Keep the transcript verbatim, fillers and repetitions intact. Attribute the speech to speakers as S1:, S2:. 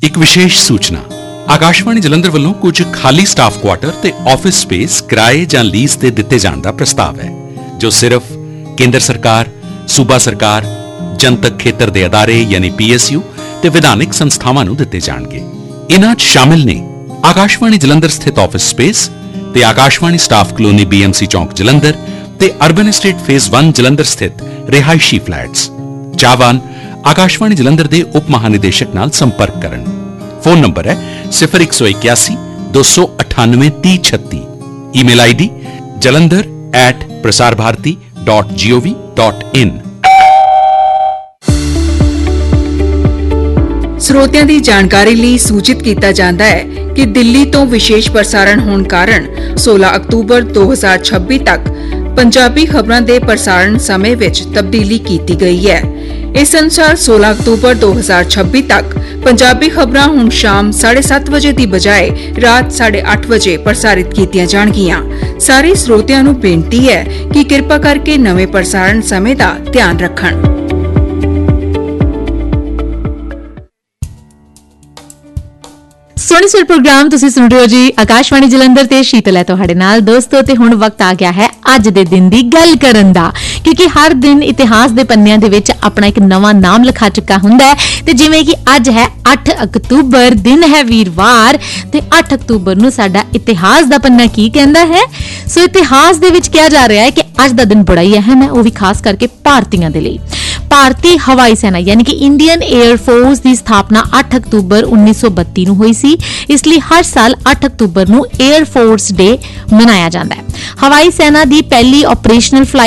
S1: ਇੱਕ ਵਿਸ਼ੇਸ਼ ਸੂਚਨਾ ਆਕਾਸ਼ਵਾਣੀ ਜਲੰਧਰ ਵੱਲੋਂ ਕੁਝ ਖਾਲੀ ਸਟਾਫ ਕੁਆਟਰ ਤੇ ਆਫਿਸ ਸਪੇਸ ਕਿਰਾਏ ਜਾਂ ਲੀਜ਼ ਤੇ ਦਿੱਤੇ ਜਾਣ ਦਾ ਪ੍ਰਸਤਾਵ ਹੈ ਜੋ ਸਿਰਫ ਕੇਂਦਰ ਸਰਕਾਰ, ਸੂਬਾ ਸਰਕਾਰ, ਜਨਤਕ ਖੇਤਰ ਦੇ ਅਦਾਰੇ ਯਾਨੀ ਪੀਐਸਯੂ ਤੇ ਵਿਧਾਨਿਕ ਸੰਸਥਾਵਾਂ ਨੂੰ ਦਿੱਤੇ ਜਾਣਗੇ। ਇਨ੍ਹਾਂ 'ਚ ਸ਼ਾਮਿਲ ਨੇ ਆਕਾਸ਼ਵਾਣੀ ਜਲੰਧਰ ਸਥਿਤ ਆਫਿਸ ਸਪੇਸ ਤੇ ਆਕਾਸ਼ਵਾਣੀ ਸਟਾਫ ਕਲੋਨੀ ਬੀਐਮਸੀ ਚੌਂਕ ਜਲੰਧਰ ਤੇ ਅਰਬਨ ਐਸਟੇਟ ਫੇਜ਼ ਇੱਕ ਜਲੰਧਰ ਸਥਿਤ ਰਿਹਾਇਸ਼ੀ ਫਲੈਟਸ। ਚਾਹਵਾਨ ਆਕਾਸ਼ਵਾਣੀ ਜਲੰਧਰ ਦੇ ਉਪ ਮਹਾਨਿਦੇਸ਼ਕ ਨਾਲ ਸੰਪਰਕ ਕਰਨ। ਫੋਨ ਨੰਬਰ ਹੈ ਸਿਫਰ ਇੱਕ ਸੌ ਇਕਿਆਸੀ ਦੋ ਸੌ ਅਠਾਨਵੇਂ ਤੀਹ ਛੱਤੀ। Email ID jalandhar at prasar bharati dot gov dot in।
S2: ਸਰੋਤਿਆਂ ਦੀ ਜਾਣਕਾਰੀ ਲਈ ਸੂਚਿਤ ਕੀਤਾ ਜਾਂਦਾ ਹੈ ਕਿ ਦਿੱਲੀ ਤੋਂ ਵਿਸ਼ੇਸ਼ ਪ੍ਰਸਾਰਣ ਹੋਣ ਕਾਰਨ ਸੋਲਾਂ ਅਕਤੂਬਰ ਦੋ ਹਜ਼ਾਰ ਛੱਬੀ ਤੱਕ ਪੰਜਾਬੀ ਖਬਰਾਂ ਦੇ ਪ੍ਰਸਾਰਣ ਸਮੇਂ ਵਿੱਚ ਤਬਦੀਲੀ ਕੀਤੀ ਗਈ ਹੈ। ਇਸ ਅਨੁਸਾਰ ਸੋਲਾਂ ਅਕਤੂਬਰ ਦੋ ਹਜ਼ਾਰ ਛੱਬੀ ਤੱਕ ਪੰਜਾਬੀ ਖਬਰਾਂ ਹੁਣ ਸ਼ਾਮ ਸਾਢੇ ਸੱਤ ਵਜੇ ਦੀ ਬਜਾਏ ਰਾਤ ਸਾਢੇ ਅੱਠ ਵਜੇ ਪ੍ਰਸਾਰਿਤ ਕੀਤੀਆਂ ਜਾਣਗੀਆਂ। ਸਾਰੇ ਸਰੋਤਿਆਂ ਨੂੰ ਬੇਨਤੀ ਹੈ ਕਿ ਕਿਰਪਾ ਕਰਕੇ ਨਵੇਂ ਪ੍ਰਸਾਰਣ ਸਮੇਂ ਦਾ ਧਿਆਨ ਰੱਖਣ।
S3: ਸੋਹਣੀ ਸੁਰ ਪ੍ਰੋਗਰਾਮ ਤੁਸੀਂ ਸੁਣ ਰਹੇ ਹੋ ਜੀ ਆਕਾਸ਼ਵਾਣੀ ਜਲੰਧਰ ਤੇ ਸ਼ੀਤਲ ਹੈ ਤੁਹਾਡੇ ਨਾਲ। ਦੋਸਤੋ, ਤੇ ਹੁਣ ਵਕਤ ਆ ਗਿਆ ਹੈ ਅੱਜ ਦੇ ਦਿਨ ਦੀ ਗੱਲ ਕਰਨ ਦਾ, ਕਿਉਂਕਿ ਹਰ ਦਿਨ ਇਤਿਹਾਸ ਦੇ ਪੰਨਿਆਂ ਦੇ ਵਿੱਚ ਆਪਣਾ ਇੱਕ ਨਵਾਂ ਨਾਮ ਲਿਖਾ ਚੁੱਕਾ ਹੁੰਦਾ ਹੈ। ਤੇ ਜਿਵੇਂ ਕਿ ਅੱਜ ਹੈ ਅੱਠ ਅਕਤੂਬਰ, ਦਿਨ ਹੈ ਵੀਰਵਾਰ, ਤੇ ਅੱਠ ਅਕਤੂਬਰ ਨੂੰ ਸਾਡਾ ਇਤਿਹਾਸ ਦਾ ਪੰਨਾ ਕੀ ਕਹਿੰਦਾ ਹੈ। ਸੋ ਇਤਿਹਾਸ ਦੇ ਵਿੱਚ ਕਿਹਾ ਜਾ ਰਿਹਾ ਹੈ ਕਿ ਅੱਜ ਦਾ ਦਿਨ ਬੜਾ ਹੀ ਅਹਿਮ ਹੈ, ਉਹ ਵੀ ਖਾਸ ਕਰਕੇ ਭਾਰਤੀਆਂ ਦੇ ਲਈ। ਭਾਰਤੀ ਹਵਾਈ ਸੈਨਾ ਯਾਨੀ ਕਿ ਇੰਡੀਅਨ 에ਅਰ ਫੋਰਸ ਦੀ ਸਥਾਪਨਾ ਅੱਠ ਅਕਤੂਬਰ ਉੱਨੀ ਸੌ ਬੱਤੀ ਨੂੰ ਹੋਈ ਸੀ। ਇਸ ਲਈ ਹਰ ਸਾਲ ਅੱਠ ਅਕਤੂਬਰ ਨੂੰ 에ਅਰ ਫੋਰਸ ਡੇ ਮਨਾਇਆ ਜਾਂਦਾ ਹੈ। ਹਵਾਈ ਸੈਨਾ ਦੀ ਪਹਿਲੀ ਆਪਰੇਸ਼ਨਲ ਫਲਾਈਟ